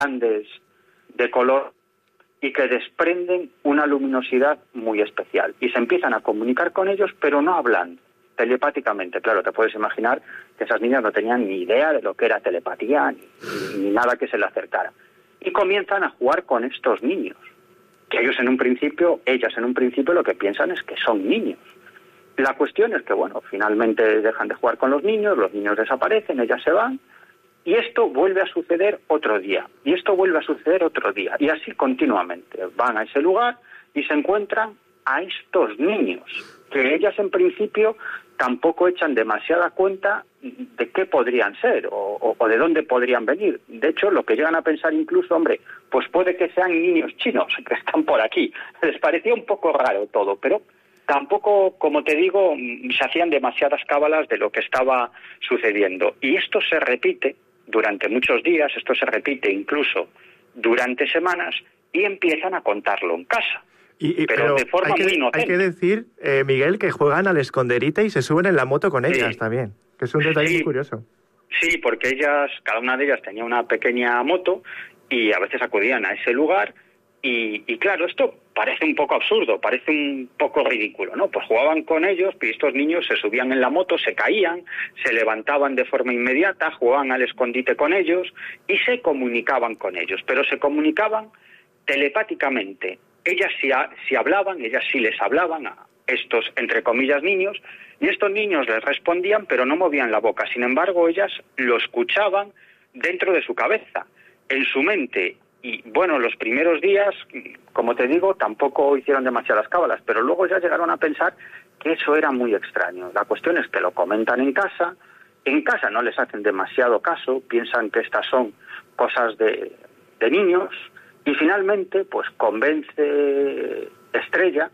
grandes de color y que desprenden una luminosidad muy especial. Y se empiezan a comunicar con ellos, pero no hablando, telepáticamente. Claro, te puedes imaginar que esas niñas no tenían ni idea de lo que era telepatía, ni nada que se le acercara. Y comienzan a jugar con estos niños, que ellas en un principio lo que piensan es que son niños. La cuestión es que, bueno, finalmente dejan de jugar con los niños desaparecen, ellas se van, y esto vuelve a suceder otro día, y esto vuelve a suceder otro día, y así continuamente. Van a ese lugar y se encuentran a estos niños, que ellas en principio tampoco echan demasiada cuenta de qué podrían ser o de dónde podrían venir. De hecho, lo que llegan a pensar incluso, hombre, pues puede que sean niños chinos que están por aquí. Les parecía un poco raro todo, pero tampoco, como te digo, se hacían demasiadas cábalas de lo que estaba sucediendo. Y esto se repite durante muchos días, esto se repite incluso durante semanas, y empiezan a contarlo en casa. Pero de forma muy inocente. Hay que decir, Miguel, que juegan al esconderife y se suben en la moto con ellas también, que es un detalle muy curioso. Sí, porque ellas, cada una de ellas tenía una pequeña moto y a veces acudían a ese lugar y claro, esto parece un poco absurdo, parece un poco ridículo, ¿no? Pues jugaban con ellos y estos niños se subían en la moto, se caían, se levantaban de forma inmediata, jugaban al escondite con ellos y se comunicaban con ellos, pero se comunicaban telepáticamente. Ellas sí hablaban, ellas sí les hablaban a estos, entre comillas, niños, y estos niños les respondían, pero no movían la boca. Sin embargo, ellas lo escuchaban dentro de su cabeza, en su mente. Y bueno, los primeros días, como te digo, tampoco hicieron demasiadas cábalas, pero luego ya llegaron a pensar que eso era muy extraño. La cuestión es que lo comentan en casa no les hacen demasiado caso, piensan que estas son cosas de niños. Y finalmente, pues convence Estrella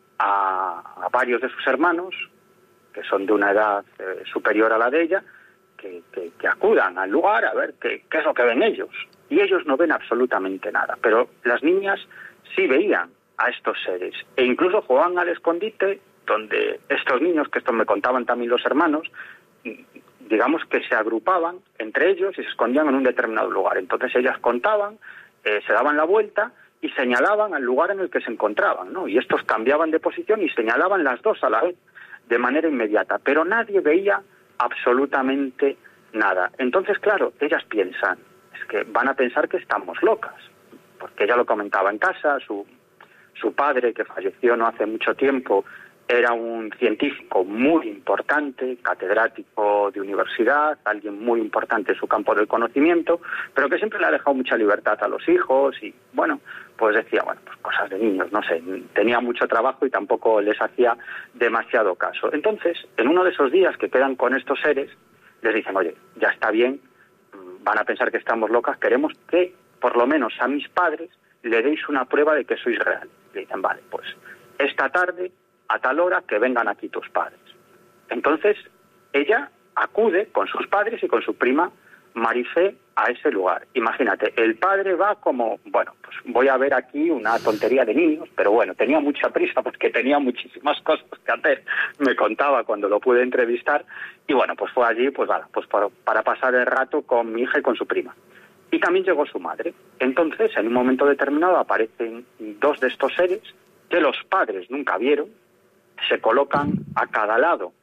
a varios de sus hermanos, que son de una edad superior a la de ella, que acudan al lugar a ver qué es lo que ven ellos. Y ellos no ven absolutamente nada. Pero las niñas sí veían a estos seres. E incluso jugaban al escondite, donde estos niños, que esto me contaban también los hermanos, digamos que se agrupaban entre ellos y se escondían en un determinado lugar. Entonces ellas contaban, se daban la vuelta y señalaban al lugar en el que se encontraban, ¿no? Y estos cambiaban de posición y señalaban las dos a la vez, de manera inmediata, pero nadie veía absolutamente nada. Entonces, claro, ellas piensan, es que van a pensar que estamos locas, porque ella lo comentaba en casa, su padre, que falleció no hace mucho tiempo, era un científico muy importante, catedrático de universidad, alguien muy importante en su campo del conocimiento, pero que siempre le ha dejado mucha libertad a los hijos y, bueno, pues decía, bueno, pues cosas de niños, no sé, tenía mucho trabajo y tampoco les hacía demasiado caso. Entonces, en uno de esos días que quedan con estos seres, les dicen, oye, ya está bien, van a pensar que estamos locas, queremos que, por lo menos a mis padres, le deis una prueba de que sois real. Le dicen, vale, pues esta tarde, a tal hora, que vengan aquí tus padres. Entonces, ella acude con sus padres y con su prima Marifé a ese lugar. Imagínate, el padre va como, bueno, pues voy a ver aquí una tontería de niños, pero bueno, tenía mucha prisa porque tenía muchísimas cosas que hacer, me contaba cuando lo pude entrevistar, y bueno, pues fue allí, pues vale, pues para pasar el rato con mi hija y con su prima. Y también llegó su madre. Entonces, en un momento determinado aparecen dos de estos seres que los padres nunca vieron, se colocan a cada lado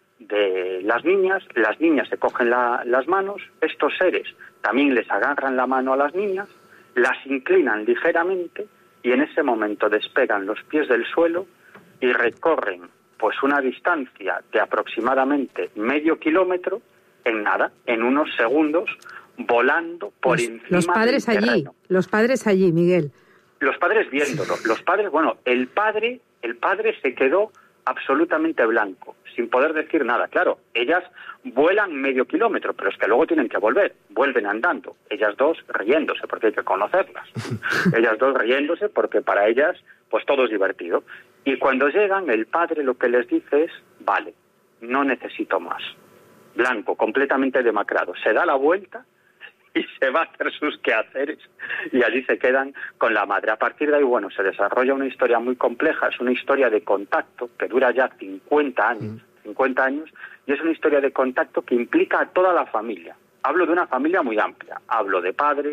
de las niñas se cogen las manos, estos seres también les agarran la mano a las niñas, las inclinan ligeramente y en ese momento despegan los pies del suelo y recorren pues una distancia de aproximadamente medio kilómetro en nada, en unos segundos, volando por encima los padres del allí, terreno. Los padres allí, Miguel. Los padres viéndolo, los padres, bueno, el padre se quedó absolutamente blanco, sin poder decir nada. Claro, ellas vuelan medio kilómetro, pero es que luego tienen que vuelven andando. Ellas dos riéndose, porque hay que conocerlas. Ellas dos riéndose porque para ellas, pues todo es divertido. Y cuando llegan, el padre lo que les dice es, vale, no necesito más. Blanco, completamente demacrado. Se da la vuelta y se va a hacer sus quehaceres y allí se quedan con la madre. A partir de ahí, bueno, se desarrolla una historia muy compleja, es una historia de contacto que dura ya 50 años, y es una historia de contacto que implica a toda la familia. Hablo de una familia muy amplia, hablo de padres,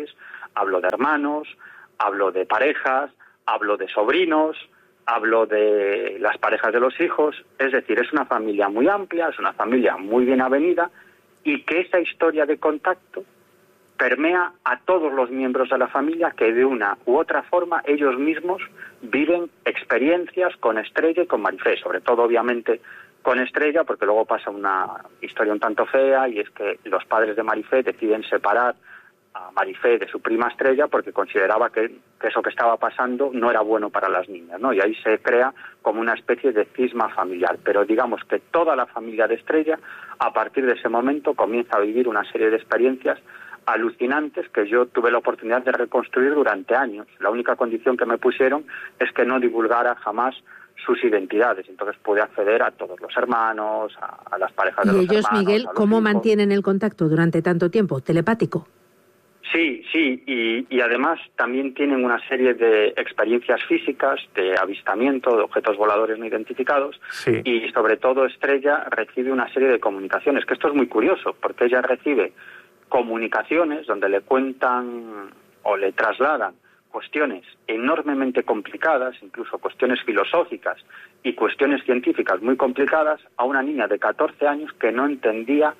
Hablo de hermanos, hablo de parejas, hablo de sobrinos, hablo de las parejas de los hijos. Es decir, es una familia muy amplia, es una familia muy bien avenida, y que esa historia de contacto permea a todos los miembros de la familia, que de una u otra forma ellos mismos viven experiencias con Estrella y con Marifé, sobre todo obviamente con Estrella, porque luego pasa una historia un tanto fea, y es que los padres de Marifé deciden separar a Marifé de su prima Estrella porque consideraba que eso que estaba pasando no era bueno para las niñas, ¿no? Y ahí se crea como una especie de cisma familiar. Pero digamos que toda la familia de Estrella, a partir de ese momento, comienza a vivir una serie de experiencias alucinantes que yo tuve la oportunidad de reconstruir durante años. La única condición que me pusieron es que no divulgara jamás sus identidades. Entonces pude acceder a todos los hermanos, a las parejas de los hermanos. ¿Y ellos, Miguel, cómo mantienen el contacto durante tanto tiempo? ¿Telepático? Sí, y además también tienen una serie de experiencias físicas, de avistamiento de objetos voladores no identificados, sí. Y sobre todo Estrella recibe una serie de comunicaciones, que esto es muy curioso, porque ella recibe comunicaciones donde le cuentan o le trasladan cuestiones enormemente complicadas, incluso cuestiones filosóficas y cuestiones científicas muy complicadas, a una niña de 14 años que no entendía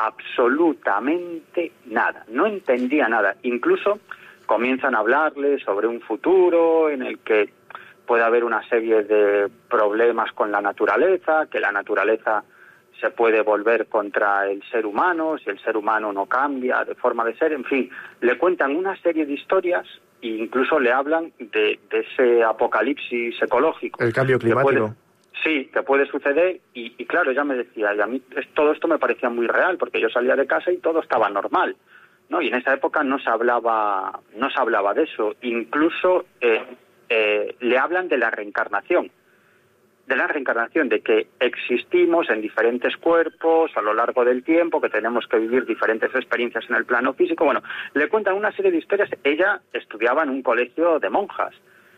absolutamente nada, no entendía nada. Incluso comienzan a hablarle sobre un futuro en el que puede haber una serie de problemas con la naturaleza, que la naturaleza se puede volver contra el ser humano si el ser humano no cambia de forma de ser. En fin, le cuentan una serie de historias e incluso le hablan de ese apocalipsis ecológico. El cambio climático. Que puede suceder, y claro, ella me decía, y a mí todo esto me parecía muy real, porque yo salía de casa y todo estaba normal, ¿no? Y en esa época no se hablaba de eso. Incluso le hablan de la reencarnación, de que existimos en diferentes cuerpos a lo largo del tiempo, que tenemos que vivir diferentes experiencias en el plano físico. Bueno, le cuentan una serie de historias. Ella estudiaba en un colegio de monjas.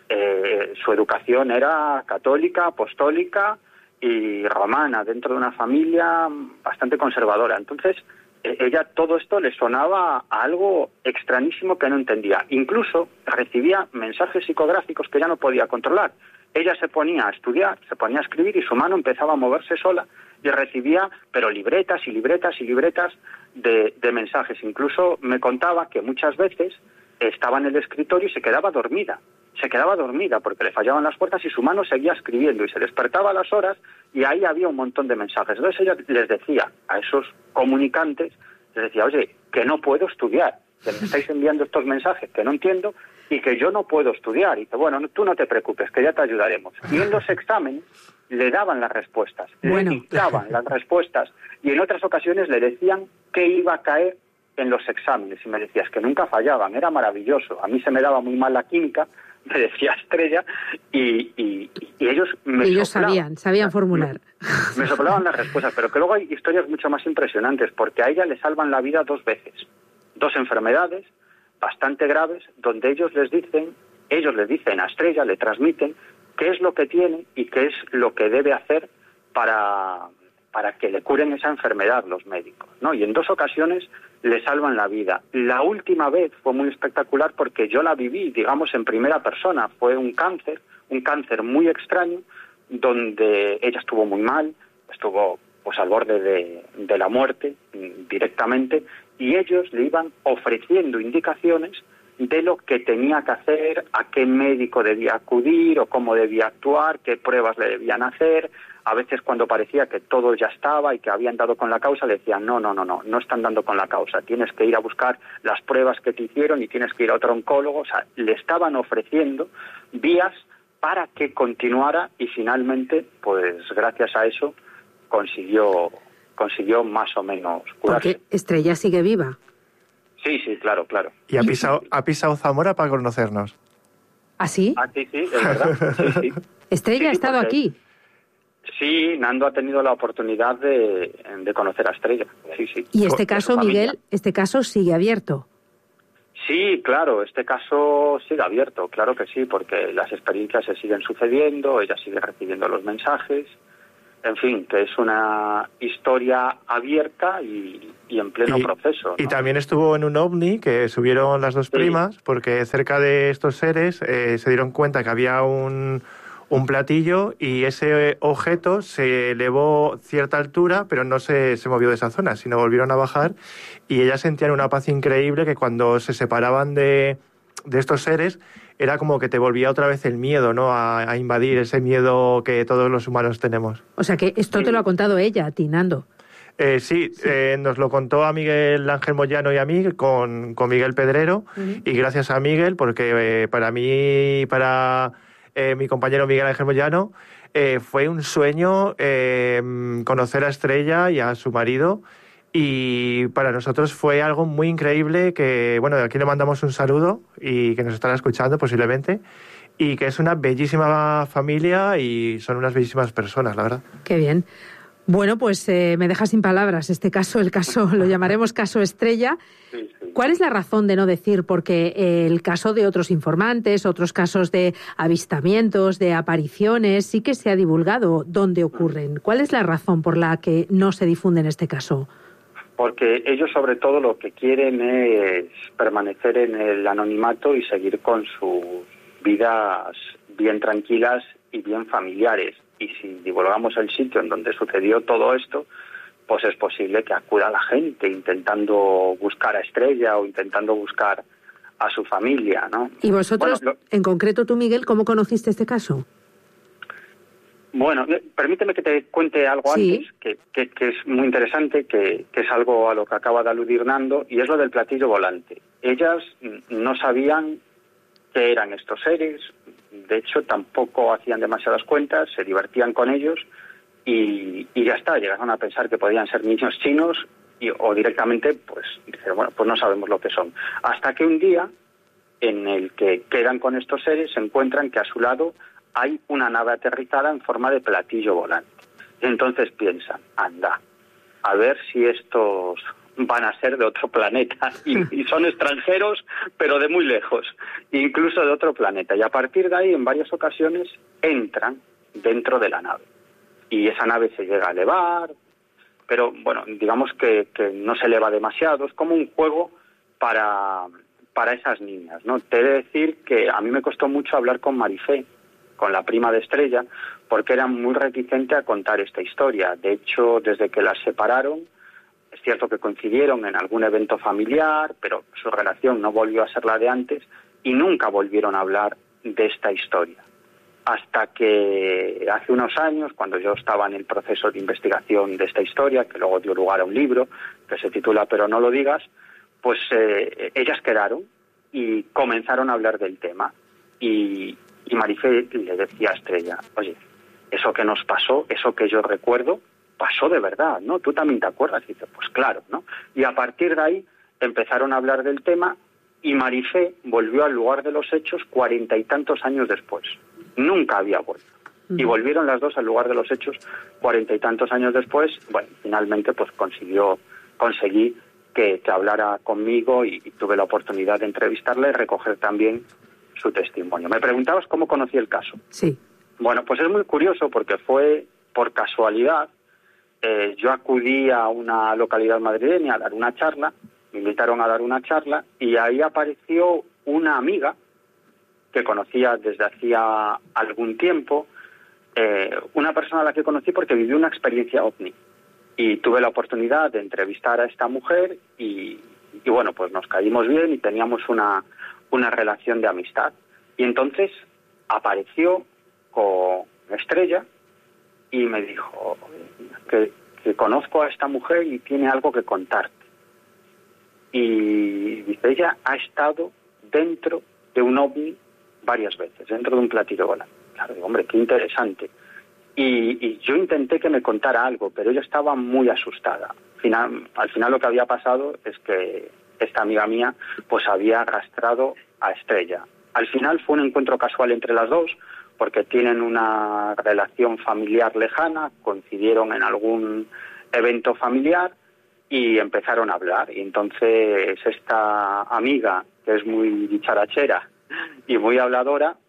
Su educación era católica, apostólica y romana, dentro de una familia bastante conservadora. Entonces, ella todo esto le sonaba a algo extrañísimo que no entendía. Incluso recibía mensajes psicográficos que ella no podía controlar. Ella se ponía a estudiar, se ponía a escribir, y su mano empezaba a moverse sola, y recibía, pero libretas y libretas y libretas de mensajes. Incluso me contaba que muchas veces estaba en el escritorio y se quedaba dormida porque le fallaban las puertas, y su mano seguía escribiendo, y se despertaba a las horas y ahí había un montón de mensajes. Entonces ella les decía a esos comunicantes, les decía, oye, que no puedo estudiar, que me estáis enviando estos mensajes que no entiendo y que yo no puedo estudiar. Y dice, bueno, tú no te preocupes, que ya te ayudaremos. Y en los exámenes le daban las respuestas, le dictaban las respuestas, y en otras ocasiones le decían qué iba a caer en los exámenes, y me decías que nunca fallaban. Era maravilloso. A mí se me daba muy mal la química, me decía Estrella, y ellos sabían formular. Me soplaban las respuestas, pero que luego hay historias mucho más impresionantes, porque a ella le salvan la vida 2 veces. 2 enfermedades bastante graves, donde ellos le dicen a Estrella, le transmiten qué es lo que tiene y qué es lo que debe hacer para que le curen esa enfermedad los médicos, ¿no? Y en 2 ocasiones le salvan la vida. La última vez fue muy espectacular porque yo la viví, digamos, en primera persona. Fue un cáncer muy extraño, donde ella estuvo muy mal, estuvo pues al borde de la muerte directamente, y ellos le iban ofreciendo indicaciones de lo que tenía que hacer, a qué médico debía acudir o cómo debía actuar, qué pruebas le debían hacer. A veces, cuando parecía que todo ya estaba y que habían dado con la causa, le decían, no están dando con la causa, tienes que ir a buscar las pruebas que te hicieron y tienes que ir a otro oncólogo. O sea, le estaban ofreciendo vías para que continuara, y finalmente, pues gracias a eso, consiguió más o menos curarse. Porque Estrella sigue viva. Sí, claro. Y ha pisado Zamora para conocernos. ¿Ah, sí? Ah, sí, es verdad. Sí. Estrella ha estado aquí. Sí, Nando ha tenido la oportunidad de conocer a Estrella. Sí. Y este caso, Miguel, sigue abierto. Sí, claro, este caso sigue abierto, claro que sí, porque las experiencias se siguen sucediendo, ella sigue recibiendo los mensajes, en fin, que es una historia abierta y en pleno proceso, ¿no? Y también estuvo en un ovni que subieron las dos primas, porque cerca de estos seres se dieron cuenta que había un platillo y ese objeto se elevó cierta altura, pero no se movió de esa zona, sino volvieron a bajar, y ellas sentían una paz increíble que cuando se separaban de estos seres era como que te volvía otra vez el miedo, ¿no? A invadir, ese miedo que todos los humanos tenemos. O sea que esto te lo ha contado ella, a ti, Nando. Sí. Nos lo contó a Miguel Ángel Moyano y a mí con Miguel Pedrero, y gracias a Miguel, porque para mí y para mi compañero Miguel Ángel Moyano fue un sueño conocer a Estrella y a su marido, y para nosotros fue algo muy increíble que, bueno, de aquí le mandamos un saludo y que nos estará escuchando posiblemente, y que es una bellísima familia y son unas bellísimas personas, la verdad. Qué bien. Bueno, pues me deja sin palabras este caso, el caso, lo llamaremos caso Estrella. Sí. ¿Cuál es la razón de no decir? Porque el caso de otros informantes, otros casos de avistamientos, de apariciones, sí que se ha divulgado dónde ocurren. ¿Cuál es la razón por la que no se difunde en este caso? Porque ellos sobre todo lo que quieren es permanecer en el anonimato y seguir con sus vidas bien tranquilas y bien familiares. Y si divulgamos el sitio en donde sucedió todo esto, pues es posible que acuda la gente intentando buscar a Estrella o intentando buscar a su familia, ¿no? ¿Y vosotros, en concreto tú, Miguel, cómo conociste este caso? Bueno, permíteme que te cuente algo antes, que es muy interesante, que es algo a lo que acaba de aludir Nando, y es lo del platillo volante. Ellas no sabían qué eran estos seres, de hecho tampoco hacían demasiadas cuentas, se divertían con ellos y ya está, llegaron a pensar que podían ser niños chinos o directamente pues dicen, bueno, pues no sabemos lo que son. Hasta que un día en el que quedan con estos seres se encuentran que a su lado hay una nave aterrizada en forma de platillo volante. Y entonces piensan, anda, a ver si estos van a ser de otro planeta y son extranjeros, pero de muy lejos, incluso de otro planeta. Y a partir de ahí, en varias ocasiones, entran dentro de la nave. Y esa nave se llega a elevar, pero bueno, digamos que no se eleva demasiado. Es como un juego para esas niñas, ¿no? Te he de decir que a mí me costó mucho hablar con Marifé, con la prima de Estrella, porque era muy reticente a contar esta historia. De hecho, desde que las separaron, es cierto que coincidieron en algún evento familiar, pero su relación no volvió a ser la de antes y nunca volvieron a hablar de esta historia. Hasta que hace unos años, cuando yo estaba en el proceso de investigación de esta historia, que luego dio lugar a un libro que se titula Pero no lo digas, pues ellas quedaron y comenzaron a hablar del tema. Y Marifé le decía a Estrella, oye, eso que nos pasó, eso que yo recuerdo, pasó de verdad, ¿no? Tú también te acuerdas. Y dice, pues claro, ¿no? Y a partir de ahí empezaron a hablar del tema y Marifé volvió al lugar de los hechos 40 y tantos años después. Nunca había vuelto. Y volvieron las dos al lugar de los hechos 40 y tantos años después. Bueno, finalmente pues conseguí que hablara conmigo y tuve la oportunidad de entrevistarla y recoger también su testimonio. Me preguntabas cómo conocí el caso. Sí. Bueno, pues es muy curioso porque fue por casualidad. Yo acudí a una localidad madrileña a dar una charla, me invitaron a dar una charla y ahí apareció una amiga que conocía desde hacía algún tiempo, una persona a la que conocí porque vivió una experiencia ovni. Y tuve la oportunidad de entrevistar a esta mujer y bueno, pues nos caímos bien y teníamos una relación de amistad. Y entonces apareció con Estrella y me dijo que conozco a esta mujer y tiene algo que contarte. Y dice, ella ha estado dentro de un ovni varias veces, dentro de un platillo volante. Claro, digo, hombre, qué interesante. Y yo intenté que me contara algo, pero ella estaba muy asustada. Al final lo que había pasado es que esta amiga mía pues había arrastrado a Estrella. Al final fue un encuentro casual entre las dos, porque tienen una relación familiar lejana, coincidieron en algún evento familiar y empezaron a hablar. Y entonces esta amiga, que es muy dicharachera y muy habladora,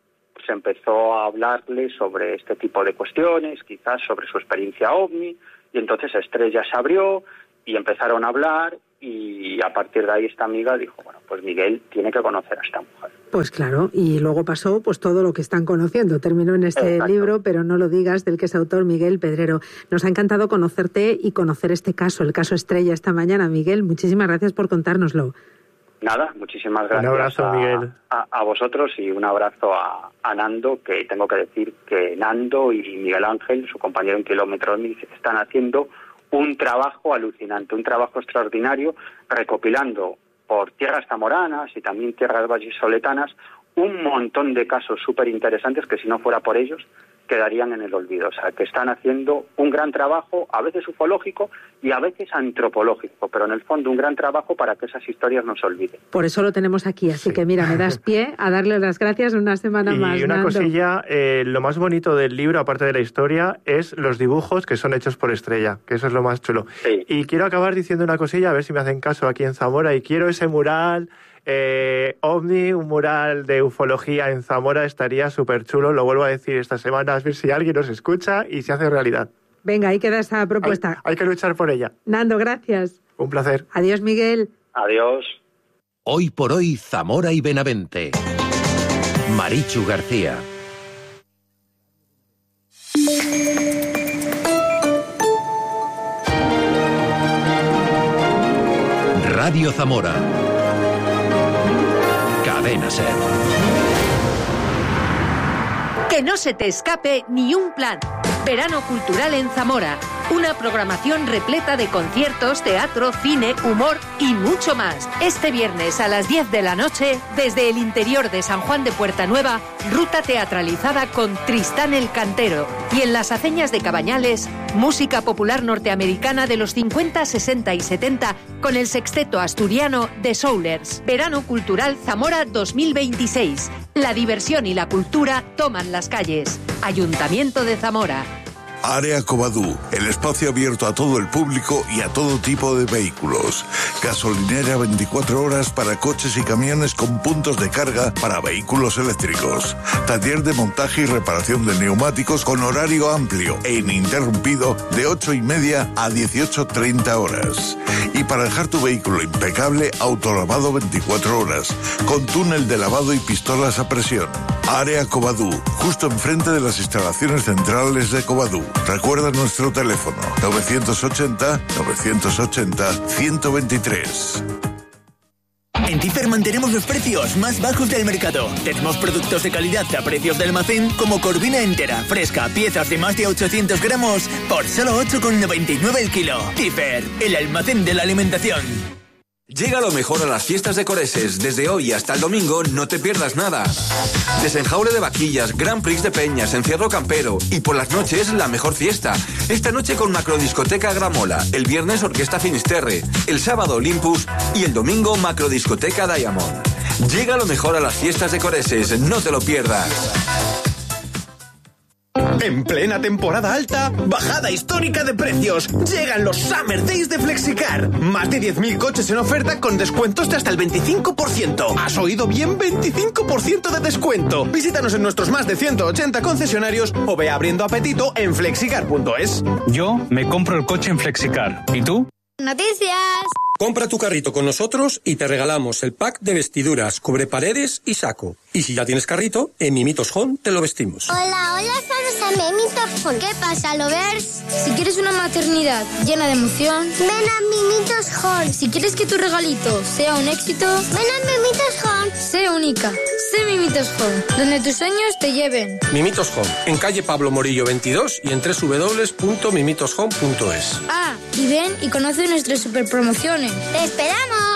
se empezó a hablarle sobre este tipo de cuestiones, quizás sobre su experiencia OVNI, y entonces Estrella se abrió y empezaron a hablar, y a partir de ahí esta amiga dijo, bueno, pues Miguel tiene que conocer a esta mujer. Pues claro, y luego pasó pues todo lo que están conociendo. Terminó en este libro, pero no lo digas, del que es autor Miguel Pedrero. Nos ha encantado conocerte y conocer este caso, el caso Estrella, esta mañana. Miguel, muchísimas gracias por contárnoslo. Nada, muchísimas gracias. Un abrazo, Miguel. A vosotros, y un abrazo a Nando, que tengo que decir que Nando y Miguel Ángel, su compañero en Kilómetro Mil, están haciendo un trabajo alucinante, un trabajo extraordinario, recopilando por tierras zamoranas y también tierras vallisoletanas un montón de casos súper interesantes que si no fuera por ellos quedarían en el olvido. O sea, que están haciendo un gran trabajo, a veces ufológico y a veces antropológico, pero en el fondo un gran trabajo para que esas historias no se olviden. Por eso lo tenemos aquí, así que mira, me das pie a darle las gracias una semana más. Y una Nando. cosilla, lo más bonito del libro, aparte de la historia, es los dibujos que son hechos por Estrella, que eso es lo más chulo. Sí. Y quiero acabar diciendo una cosilla, a ver si me hacen caso aquí en Zamora, y quiero ese mural OVNI, un mural de ufología en Zamora, estaría súper chulo, lo vuelvo a decir esta semana, a ver si alguien nos escucha y se hace realidad. Venga, ahí queda esa propuesta. Hay que luchar por ella. Nando, gracias. Un placer. Adiós, Miguel. Adiós. Hoy por hoy, Zamora y Benavente. Marichu García. Radio Zamora. Cadena SER. Que no se te escape ni un plan. Verano Cultural en Zamora. Una programación repleta de conciertos, teatro, cine, humor y mucho más. Este viernes a las 10 de la noche, desde el interior de San Juan de Puerta Nueva, ruta teatralizada con Tristán el Cantero. Y en las aceñas de Cabañales, música popular norteamericana de los 50, 60 y 70 con el sexteto asturiano The Soulers. Verano Cultural Zamora 2026. La diversión y la cultura toman las calles. Ayuntamiento de Zamora. Área Covadú, el espacio abierto a todo el público y a todo tipo de vehículos. Gasolinera 24 horas para coches y camiones con puntos de carga para vehículos eléctricos. Taller de montaje y reparación de neumáticos con horario amplio e ininterrumpido de 8:30 a 18:30 horas. Y para dejar tu vehículo impecable, autolavado 24 horas, con túnel de lavado y pistolas a presión. Área Covadú, justo enfrente de las instalaciones centrales de Covadú. Recuerda nuestro teléfono 980-980-123. En Tifer mantenemos los precios más bajos del mercado. Tenemos productos de calidad a precios de almacén como corvina entera, fresca, piezas de más de 800 gramos por solo 8,99 el kilo. Tifer, el almacén de la alimentación. Llega lo mejor a las fiestas de Coreses. Desde hoy hasta el domingo no te pierdas nada. Desenjaule de vaquillas, Grand Prix de peñas, encierro campero y por las noches la mejor fiesta. Esta noche con Macrodiscoteca Gramola, el viernes Orquesta Finisterre, el sábado Olympus y el domingo Macrodiscoteca Diamond. Llega lo mejor a las fiestas de Coreses, no te lo pierdas. En plena temporada alta, bajada histórica de precios. Llegan los Summer Days de Flexicar. Más de 10.000 coches en oferta con descuentos de hasta el 25%. ¿Has oído bien? 25% de descuento. Visítanos en nuestros más de 180 concesionarios o ve abriendo apetito en flexicar.es. Yo me compro el coche en Flexicar. ¿Y tú? Noticias. Compra tu carrito con nosotros y te regalamos el pack de vestiduras, cubreparedes y saco. Y si ya tienes carrito, en Mimitos Home te lo vestimos. Hola, estamos en Mimitos Home. ¿Qué pasa, Lovers? Si quieres una maternidad llena de emoción, ven a Mimitos Home. Si quieres que tu regalito sea un éxito, ven a Mimitos Home. Sé única. Sé Mimitos Home, donde tus sueños te lleven. Mimitos Home, en calle Pablo Morillo 22 y en www.mimitoshome.es. Ah, y ven y conoce nuestras super promociones. ¡Te esperamos!